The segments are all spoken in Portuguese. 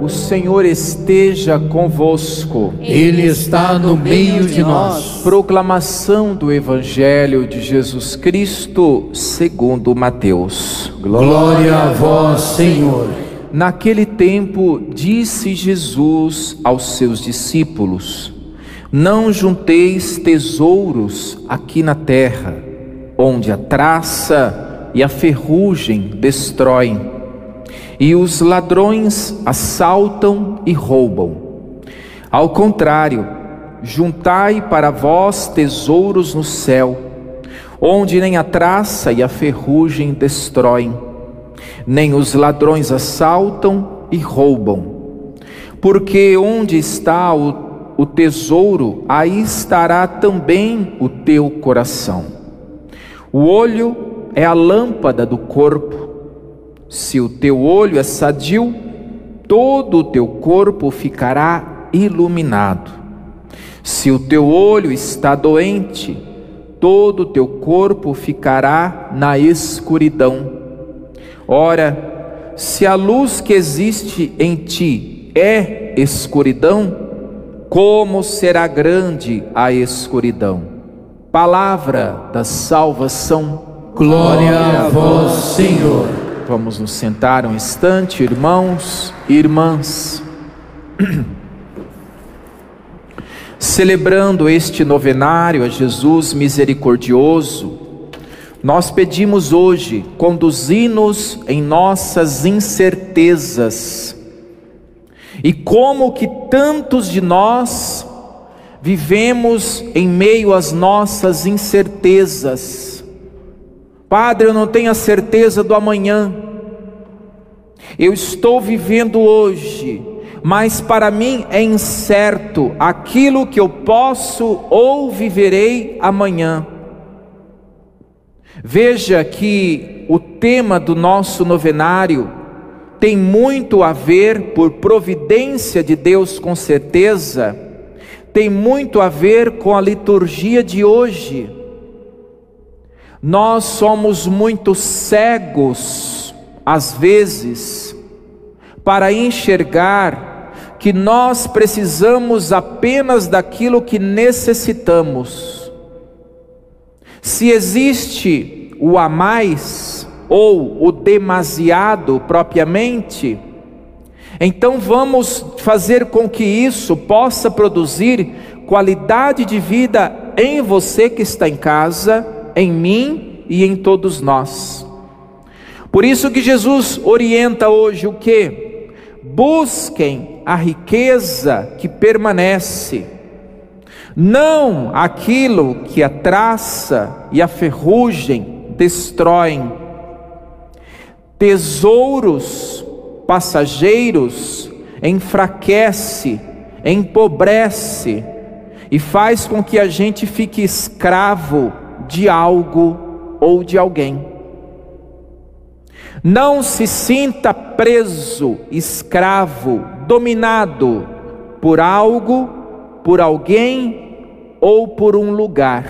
O Senhor esteja convosco. Ele está no meio de nós. Proclamação do Evangelho de Jesus Cristo segundo Mateus. Glória a vós, Senhor. Naquele tempo disse Jesus aos seus discípulos: não junteis tesouros aqui na terra, onde a traça e a ferrugem destroem, e os ladrões assaltam e roubam. Ao contrário, juntai para vós tesouros no céu, onde nem a traça e a ferrugem destroem, nem os ladrões assaltam e roubam. Porque onde está o tesouro, aí estará também o teu coração. O olho é a lâmpada do corpo. Se o teu olho é sadio, todo o teu corpo ficará iluminado. Se o teu olho está doente, todo o teu corpo ficará na escuridão. Ora, se a luz que existe em ti é escuridão, como será grande a escuridão? Palavra da salvação. Glória a vós, Senhor. Vamos nos sentar um instante, irmãos e irmãs. Celebrando este novenário a Jesus misericordioso, nós pedimos hoje: conduzi-nos em nossas incertezas. E como que tantos de nós vivemos em meio às nossas incertezas. Padre, eu não tenho a certeza do amanhã. Eu estou vivendo hoje, mas para mim é incerto aquilo que eu posso ou viverei amanhã. Veja que o tema do nosso novenário tem muito a ver, por providência de Deus com certeza, tem muito a ver com a liturgia de hoje. Nós somos muito cegos, às vezes, para enxergar que nós precisamos apenas daquilo que necessitamos. Se existe o a mais, ou o demasiado propriamente, então vamos fazer com que isso possa produzir qualidade de vida em você que está em casa, em mim e em todos nós. Por isso que Jesus orienta hoje o quê? Busquem a riqueza que permanece, não aquilo que a traça e a ferrugem destroem. Tesouros passageiros enfraquece, empobrece e faz com que a gente fique escravo de algo ou de alguém. Não se sinta preso, escravo, dominado por algo, por alguém ou por um lugar.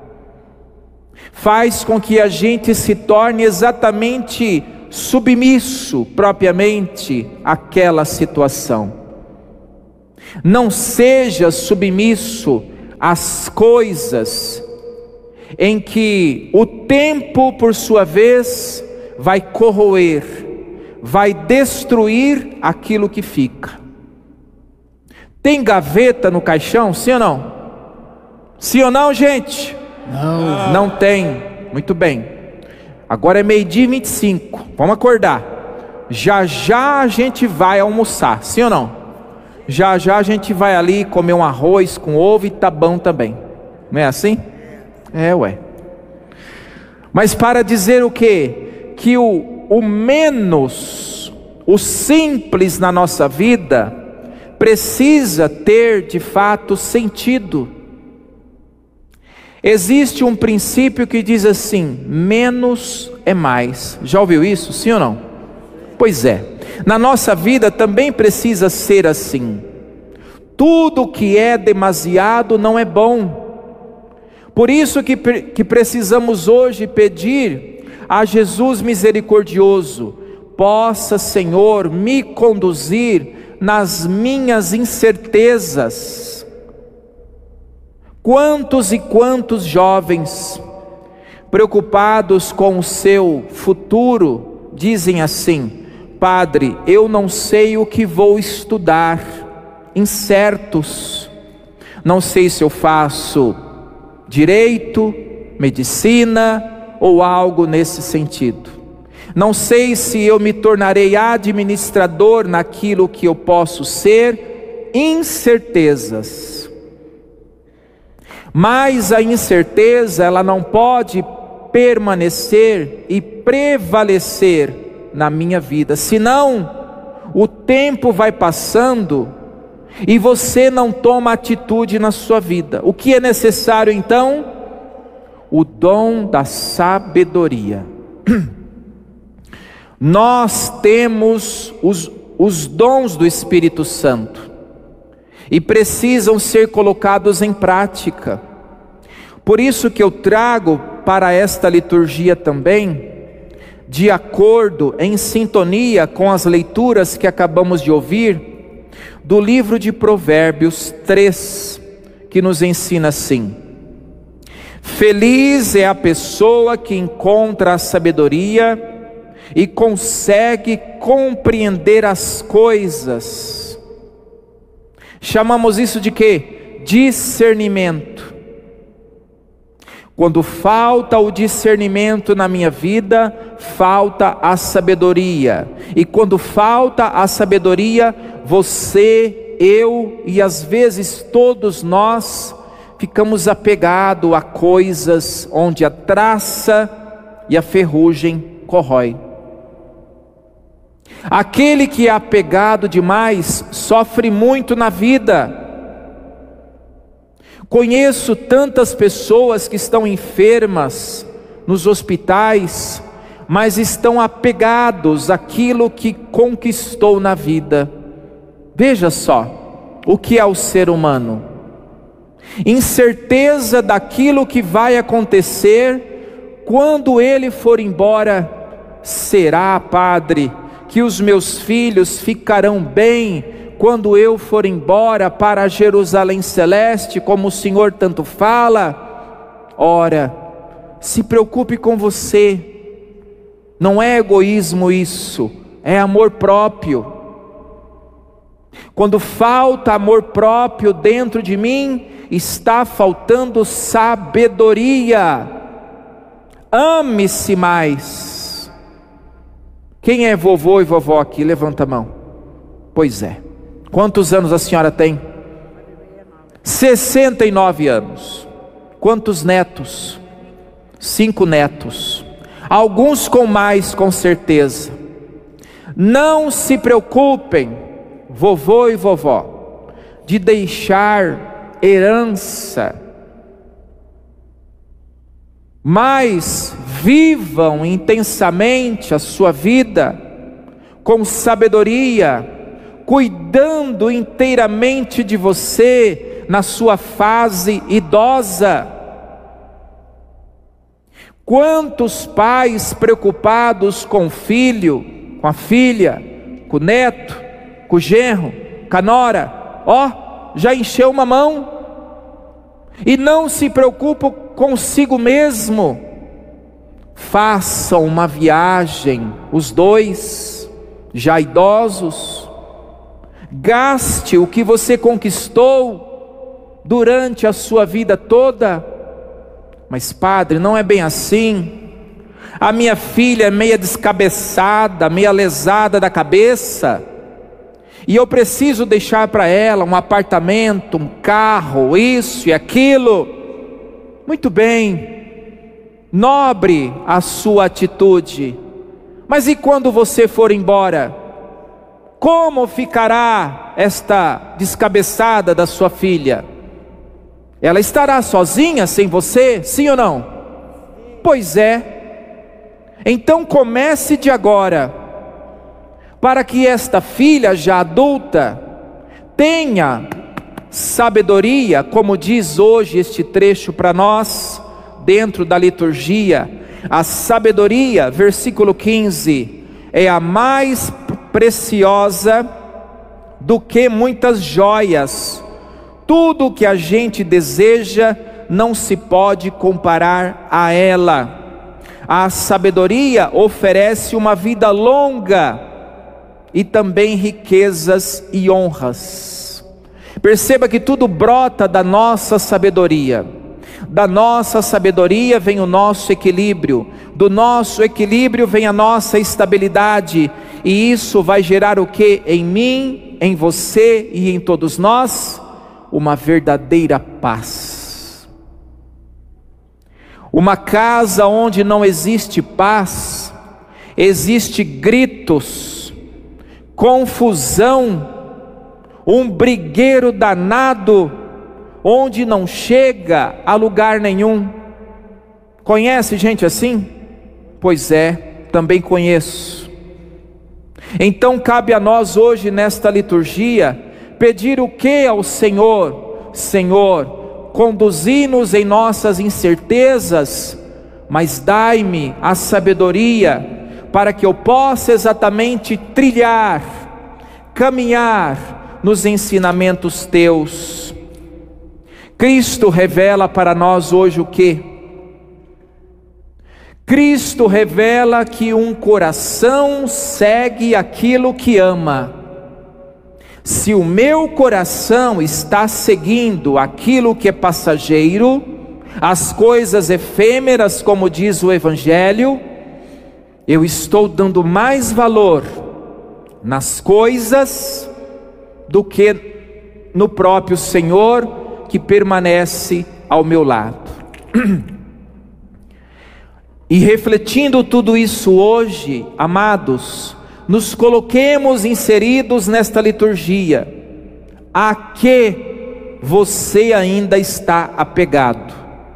Faz com que a gente se torne exatamente submisso propriamente àquela situação. Não seja submisso às coisas em que o tempo, por sua vez, vai corroer, vai destruir aquilo que fica. Tem gaveta no caixão, sim ou não? Sim ou não, gente? Não. Não tem. Muito bem. Agora é 12:25. Vamos acordar. Já já a gente vai almoçar, sim ou não? Já já a gente vai ali comer um arroz com ovo e tá bom também. Não é assim? É, ué. Mas para dizer o quê? Que o menos, o simples na nossa vida, precisa ter de fato sentido. Existe um princípio que diz assim: menos é mais. Já ouviu isso, sim ou não? Pois é, na nossa vida também precisa ser assim. Tudo que é demasiado não é bom. Por isso que precisamos hoje pedir a Jesus misericordioso: possa, Senhor, me conduzir nas minhas incertezas. Quantos e quantos jovens, preocupados com o seu futuro, dizem assim: Padre, eu não sei o que vou estudar, incertos, não sei se eu faço direito, medicina ou algo nesse sentido. Não sei se eu me tornarei administrador naquilo que eu posso ser, incertezas. Mas a incerteza, ela não pode permanecer e prevalecer na minha vida, senão o tempo vai passando e você não toma atitude na sua vida. O que é necessário então? O dom da sabedoria. Nós temos os dons do Espírito Santo e precisam ser colocados em prática. Por isso que eu trago para esta liturgia também, de acordo, em sintonia com as leituras que acabamos de ouvir, do livro de Provérbios 3, que nos ensina assim: feliz é a pessoa que encontra a sabedoria e consegue compreender as coisas. Chamamos isso de quê? Discernimento. Quando falta o discernimento na minha vida, falta a sabedoria. E quando falta a sabedoria, você, eu e às vezes todos nós ficamos apegados a coisas onde a traça e a ferrugem corrói. Aquele que é apegado demais sofre muito na vida. Conheço tantas pessoas que estão enfermas nos hospitais, mas estão apegados àquilo que conquistou na vida. Veja só o que é o ser humano: incerteza daquilo que vai acontecer quando ele for embora. Será, Padre, que os meus filhos ficarão bem quando eu for embora para Jerusalém Celeste, como o Senhor tanto fala? Ora, se preocupe com você. Não é egoísmo isso, é amor próprio. Quando falta amor próprio dentro de mim, está faltando sabedoria. Ame-se mais. Quem é vovô e vovó aqui? Levanta a mão. Pois é. Quantos anos a senhora tem? 69 anos. Quantos netos? 5 netos. Alguns com mais, com certeza. Não se preocupem, vovô e vovó, de deixar herança, mas vivam intensamente a sua vida com sabedoria, cuidando inteiramente de você na sua fase idosa. Quantos pais preocupados com o filho, com a filha, com o neto, com o genro, com a nora, já encheu uma mão, e não se preocupam consigo mesmo. Façam uma viagem, os dois, já idosos, gaste o que você conquistou durante a sua vida toda. Mas padre, não é bem assim. A minha filha é meia descabeçada, meia lesada da cabeça, e eu preciso deixar para ela um apartamento, um carro, isso e aquilo. Muito bem, nobre a sua atitude, mas e quando você for embora? Como ficará esta descabeçada da sua filha? Ela estará sozinha sem você, sim ou não? Pois é. Então comece de agora, para que esta filha já adulta tenha sabedoria, como diz hoje este trecho para nós, dentro da liturgia. A sabedoria, versículo 15, é a mais preciosa do que muitas joias. Tudo o que a gente deseja não se pode comparar a ela. A sabedoria oferece uma vida longa e também riquezas e honras. Perceba que tudo brota da nossa sabedoria. Da nossa sabedoria vem o nosso equilíbrio. Do nosso equilíbrio vem a nossa estabilidade. E isso vai gerar o que? Em mim, em você e em todos nós? Uma verdadeira paz. Uma casa onde não existe paz, existe gritos, confusão, um brigueiro danado, onde não chega a lugar nenhum. Conhece gente assim? Pois é, também conheço. Então cabe a nós hoje nesta liturgia pedir o que ao Senhor? Senhor, conduzi-nos em nossas incertezas, mas dai-me a sabedoria para que eu possa exatamente trilhar, caminhar nos ensinamentos teus. Cristo revela para nós hoje o que? Cristo revela que um coração segue aquilo que ama. Se o meu coração está seguindo aquilo que é passageiro, as coisas efêmeras, como diz o Evangelho, eu estou dando mais valor nas coisas do que no próprio Senhor que permanece ao meu lado. E refletindo tudo isso hoje, amados, nos coloquemos inseridos nesta liturgia. A que você ainda está apegado?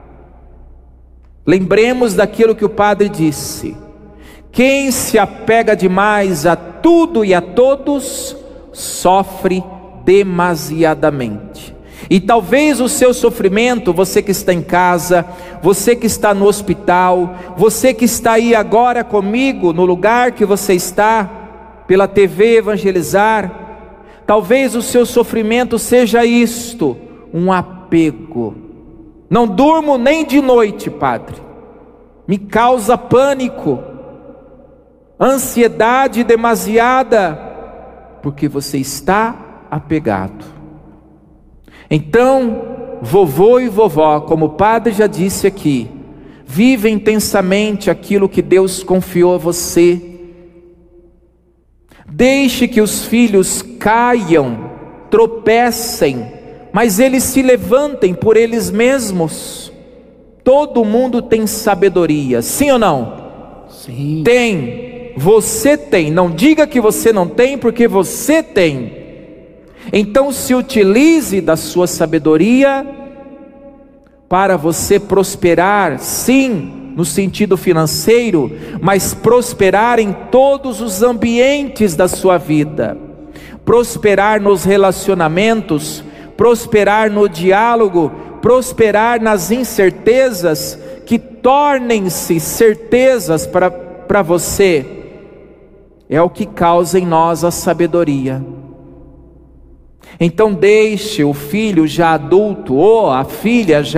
Lembremos daquilo que o padre disse: quem se apega demais a tudo e a todos, sofre demasiadamente. E talvez o seu sofrimento, você que está em casa, você que está no hospital, você que está aí agora comigo, no lugar que você está, pela TV Evangelizar, talvez o seu sofrimento seja isto, um apego. Não durmo nem de noite, padre, me causa pânico, ansiedade demasiada, porque você está apegado. Então, vovô e vovó, como o padre já disse aqui, vive intensamente aquilo que Deus confiou a você. Deixe que os filhos caiam, tropecem, mas eles se levantem por eles mesmos. Todo mundo tem sabedoria, sim ou não? Sim. Tem, você tem. Não diga que você não tem, porque você tem. Então se utilize da sua sabedoria para você prosperar, sim, no sentido financeiro, mas prosperar em todos os ambientes da sua vida, prosperar nos relacionamentos, prosperar no diálogo, prosperar nas incertezas, que tornem-se certezas para você. É o que causa em nós a sabedoria. Então deixe o filho já adulto ou a filha já